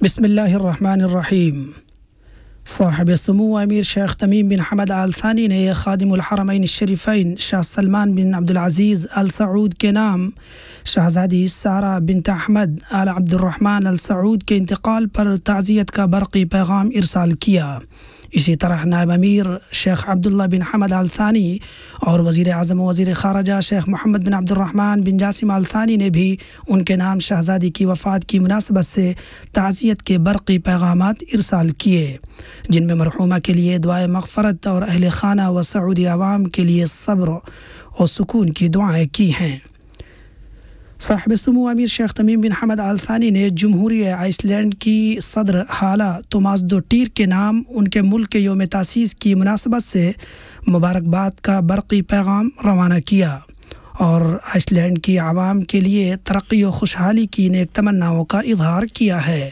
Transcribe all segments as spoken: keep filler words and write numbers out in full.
بسم اللہ الرحمن الرحیم۔ صاحب سمو امیر شیخ تمیم بن حمد آل ثانی نے خادم الحرمین الشریفین شاہ سلمان بن عبدالعزیز آل سعود کے نام شہزادی سارہ بنت احمد آل عبد الرحمن آل سعود کے انتقال پر تعزیت کا برقی پیغام ارسال کیا۔ اسی طرح نائب امیر شیخ عبداللہ بن حمد آل ثانی اور وزیر اعظم و وزیر خارجہ شیخ محمد بن عبد الرحمن بن جاسم آل ثانی نے بھی ان کے نام شہزادی کی وفات کی مناسبت سے تعزیت کے برقی پیغامات ارسال کیے، جن میں مرحومہ کے لیے دعائے مغفرت اور اہل خانہ و سعودی عوام کے لیے صبر و سکون کی دعائیں کی ہیں۔ صاحب سمو امیر شیخ تمیم بن حمد آل ثانی نے جمہوریہ آئس لینڈ کی صدر حالہ توماس دوٹیر کے نام ان کے ملک کے یوم تاسیس کی مناسبت سے مبارکباد کا برقی پیغام روانہ کیا اور آئس لینڈ کی عوام کے لیے ترقی و خوشحالی کی نیک تمناؤں کا اظہار کیا ہے۔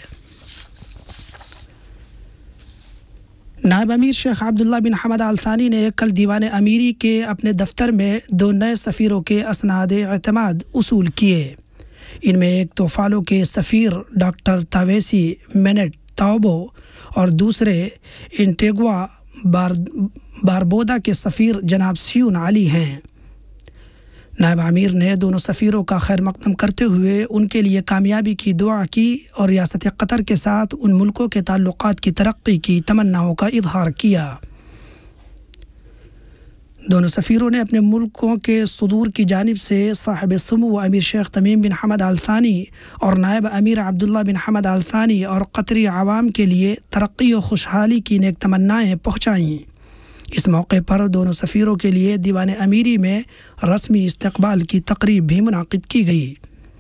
نائب امیر شیخ عبداللہ بن حمد آل ثانی نے کل دیوان امیری کے اپنے دفتر میں دو نئے سفیروں کے اسناد اعتماد وصول کیے۔ ان میں ایک تو فالو کے سفیر ڈاکٹر تاویسی مینٹ تاوبو اور دوسرے انٹیگوا بار باربودا کے سفیر جناب سیون علی ہیں۔ نائب امیر نے دونوں سفیروں کا خیر مقدم کرتے ہوئے ان کے لیے کامیابی کی دعا کی اور ریاست قطر کے ساتھ ان ملکوں کے تعلقات کی ترقی کی تمناؤں کا اظہار کیا۔ دونوں سفیروں نے اپنے ملکوں کے صدور کی جانب سے صاحب سمو امیر شیخ تمیم بن حمد آل ثانی اور نائب امیر عبداللہ بن حمد آل ثانی اور قطری عوام کے لیے ترقی و خوشحالی کی نیک تمنائیں پہنچائیں۔ اس موقع پر دونوں سفیروں کے لیے دیوان امیری میں رسمی استقبال کی تقریب بھی منعقد کی گئی۔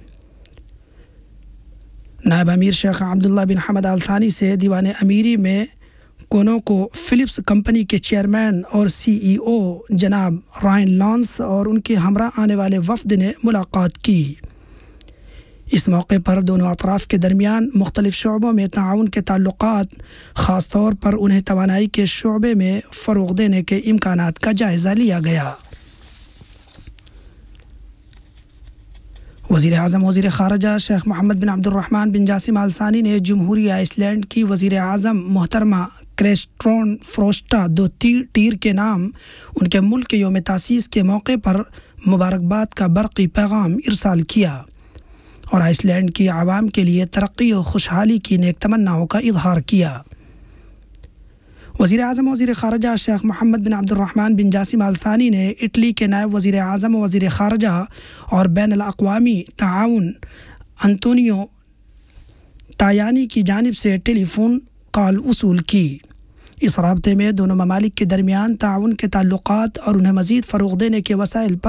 نائب امیر شیخ عبداللہ بن حمد آل ثانی سے دیوان امیری میں کونوکو فلپس کمپنی کے چیئرمین اور سی ای او جناب رائن لانس اور ان کے ہمراہ آنے والے وفد نے ملاقات کی۔ اس موقع پر دونوں اطراف کے درمیان مختلف شعبوں میں تعاون کے تعلقات، خاص طور پر انہیں توانائی کے شعبے میں فروغ دینے کے امکانات کا جائزہ لیا گیا۔ وزیر اعظم وزیر خارجہ شیخ محمد بن عبد الرحمن بن جاسم آل ثانی نے جمہوریہ آئس لینڈ کی وزیر اعظم محترمہ کرسٹون فروسٹا دوٹیر کے نام ان کے ملک کے یوم تاسیس کے موقع پر مبارکباد کا برقی پیغام ارسال کیا اور آئس لینڈ کی عوام کے لیے ترقی و خوشحالی کی نیک تمناؤں کا اظہار کیا۔ وزیر اعظم وزیر خارجہ شیخ محمد بن عبد الرحمن بن جاسم آل ثانی نے اٹلی کے نائب وزیر اعظم و وزیر خارجہ اور بین الاقوامی تعاون انطونیو تایانی کی جانب سے ٹیلی فون کال وصول کی۔ اس رابطے میں دونوں ممالک کے درمیان تعاون کے تعلقات اور انہیں مزید فروغ دینے کے وسائل پر